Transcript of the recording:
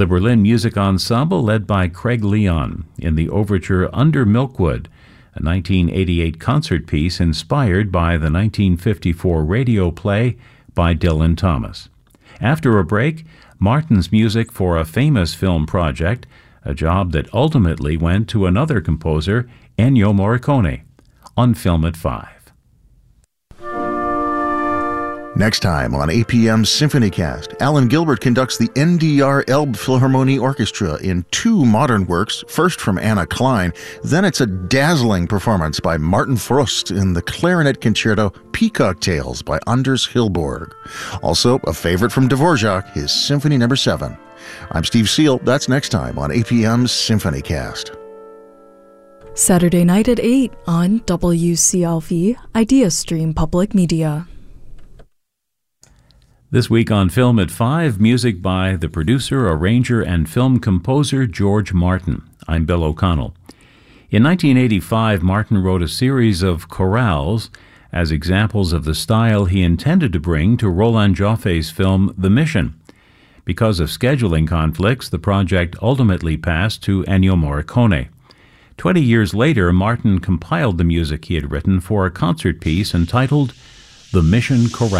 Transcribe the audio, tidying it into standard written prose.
The Berlin Music Ensemble, led by Craig Leon, in the overture Under Milkwood, a 1988 concert piece inspired by the 1954 radio play by Dylan Thomas. After a break, Martin's music for a famous film project, a job that ultimately went to another composer, Ennio Morricone, on Film at 5. Next time on APM SymphonyCast, Alan Gilbert conducts the NDR Elbphilharmonie Orchestra in 2 modern works, first from Anna Klein, then it's a dazzling performance by Martin Frost in the clarinet concerto Peacock Tales by Anders Hilborg. Also, a favorite from Dvorak, his Symphony No. 7. I'm Steve Seal. That's next time on APM SymphonyCast. Saturday night at 8 on WCLV IdeaStream Public Media. This week on Film at 5, music by the producer, arranger, and film composer George Martin. I'm Bill O'Connell. In 1985, Martin wrote a series of chorales as examples of the style he intended to bring to Roland Joffe's film The Mission. Because of scheduling conflicts, the project ultimately passed to Ennio Morricone. 20 years later, Martin compiled the music he had written for a concert piece entitled The Mission Chorale.